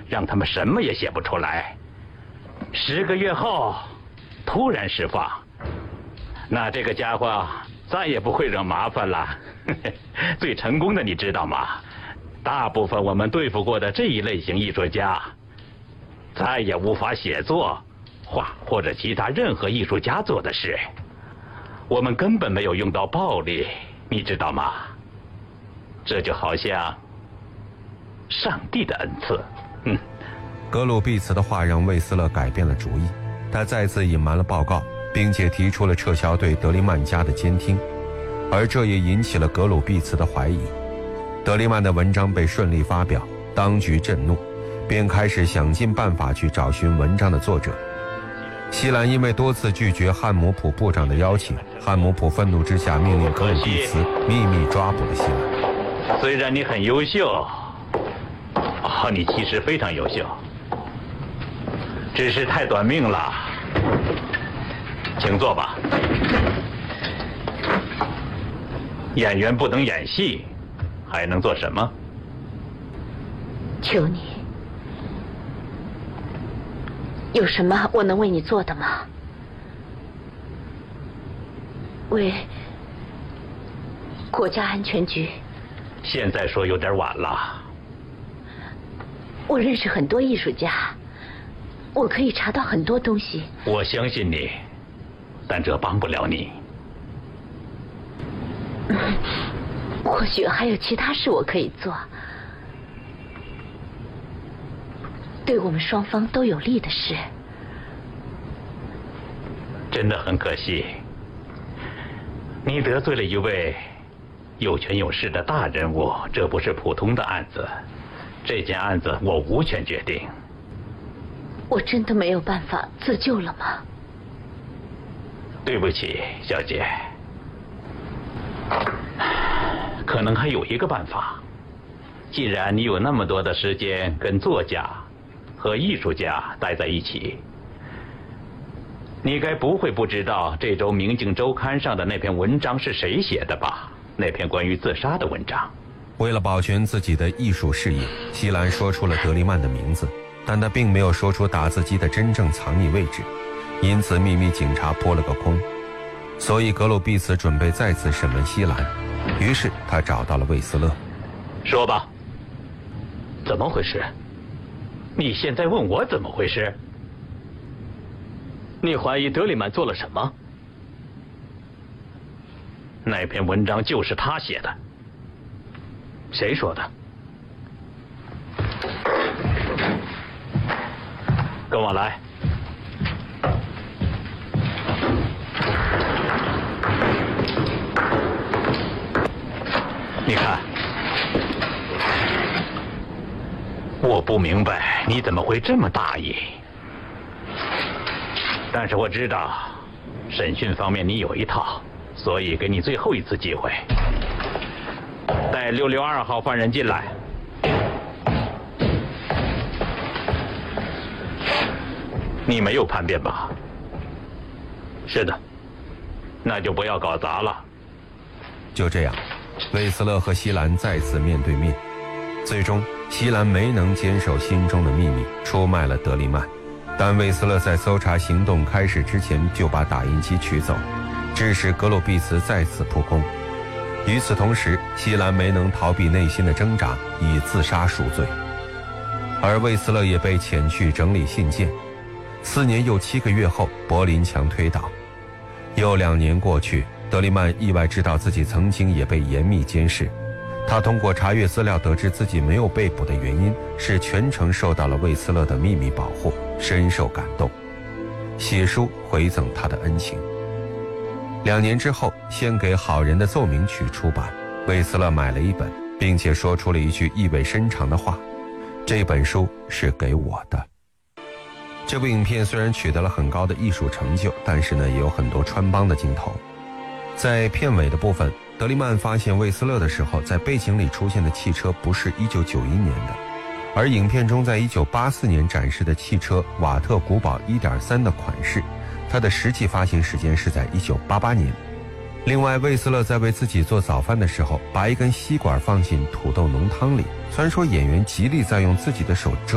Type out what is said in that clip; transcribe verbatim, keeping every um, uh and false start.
让他们什么也写不出来。十个月后，突然释放，那这个家伙再也不会惹麻烦了。最成功的你知道吗？大部分我们对付过的这一类型艺术家，再也无法写作、画或者其他任何艺术家做的事。我们根本没有用到暴力，你知道吗？这就好像上帝的恩赐。嗯， 格鲁毕茨的话让魏斯勒改变了主意，他再次隐瞒了报告，并且提出了撤销对德利曼家的监听，而这也引起了格鲁毕茨的怀疑。德利曼的文章被顺利发表，当局震怒，便开始想尽办法去找寻文章的作者。西兰因为多次拒绝汉姆普部长的邀请，汉姆普愤怒之下命令格鲁毕茨秘密抓捕了西兰。 虽然你很优秀，哦，你其实非常优秀，只是太短命了。请坐吧。演员不能演戏，还能做什么？ 求你，有什么我能为你做的吗？为国家安全局。 现在说有点晚了。 我认识很多艺术家，我可以查到很多东西。 我相信你，但这帮不了你。 嗯，或许还有其他事我可以做，对我们双方都有利的事。 真的很可惜，你得罪了一位有权有势的大人物，这不是普通的案子。这件案子我无权决定。 我真的没有办法自救了吗？ 对不起，小姐。可能还有一个办法。既然你有那么多的时间跟作家和艺术家待在一起，你该不会不知道这周《明镜周刊》上的那篇文章是谁写的吧？那篇关于自杀的文章。 为了保全自己的艺术事业，西兰说出了德利曼的名字，但他并没有说出打字机的真正藏匿位置，因此秘密警察扑了个空。所以格鲁毕茨准备再次审问西兰，于是他找到了魏斯勒。 说吧，怎么回事？你现在问我怎么回事？ 你怀疑德里曼做了什么？ 那篇文章就是他写的。 谁说的？ 跟我来。你看，我不明白你怎么会这么大意，但是我知道审讯方面你有一套，所以给你最后一次机会。带六六二号犯人进来。你没有叛变吧？ 是的。 那就不要搞砸了。 就这样，魏斯勒和西兰再次面对面，最终西兰没能坚守心中的秘密，出卖了德利曼。但魏斯勒在搜查行动开始之前就把打印机取走，致使格鲁毕茨再次扑空。与此同时，西兰没能逃避内心的挣扎，以自杀赎罪，而魏斯勒也被遣去整理信件。四年又七个月后，柏林墙推倒。又两年过去，德利曼意外知道自己曾经也被严密监视。他通过查阅资料得知自己没有被捕的原因是全程受到了魏斯勒的秘密保护，深受感动，写书回赠他的恩情。两年之后，献给好人的奏鸣曲出版，魏斯勒买了一本，并且说出了一句意味深长的话：这本书是给我的。这部影片虽然取得了很高的艺术成就，但是呢也有很多穿帮的镜头。在片尾的部分，德利曼发现魏斯勒的时候，在背景里出现的汽车不是一九九一年的，而影片中在一九八四年展示的汽车瓦特古堡 一点三 的款式，它的实际发行时间是在一九八八年。另外，魏斯勒在为自己做早饭的时候，把一根吸管放进土豆浓汤里，虽然说演员极力在用自己的手遮